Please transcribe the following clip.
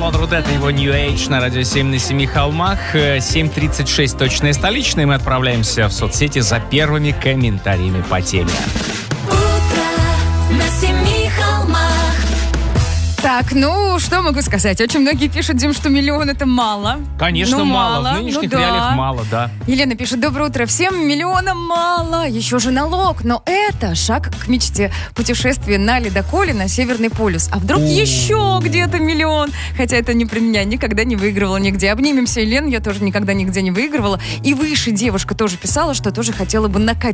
Алон Рудет и его New Age на радио 7 на 7 холмах. 7:36 точное столичное. Мы отправляемся в соцсети за первыми комментариями по теме. Утро на семи холмах. Так, ну, что могу сказать? Очень многие пишут, Дим, что миллион это мало. Конечно, Ну, мало. В нынешних реалиях мало, да. Елена пишет: доброе утро. Всем миллионам мало. Еще же налог. Но это шаг к мечте. Путешествие на ледоколе на Северный полюс. А вдруг еще где-то миллион? Хотя это не про меня. Никогда не выигрывала нигде. Обнимемся, Елена. Я тоже никогда нигде не выигрывала. И выше девушка тоже писала, что тоже хотела бы накопить